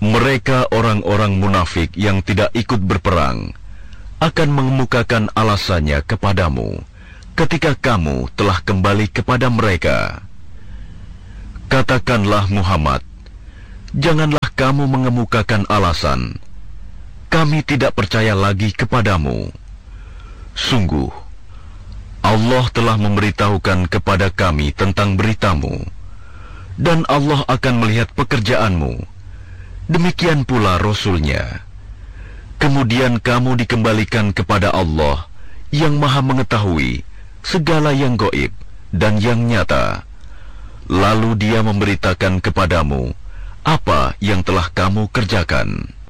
Mereka orang-orang munafik yang tidak ikut berperang akan mengemukakan alasannya kepadamu ketika kamu telah kembali kepada mereka. Katakanlah Muhammad, janganlah kamu mengemukakan alasan. Kami tidak percaya lagi kepadamu. Sungguh, Allah telah memberitahukan kepada kami tentang beritamu, dan Allah akan melihat pekerjaanmu. Demikian pula Rasul-Nya. Kemudian kamu dikembalikan kepada Allah yang Maha mengetahui segala yang gaib dan yang nyata. Lalu Dia memberitakan kepadamu apa yang telah kamu kerjakan.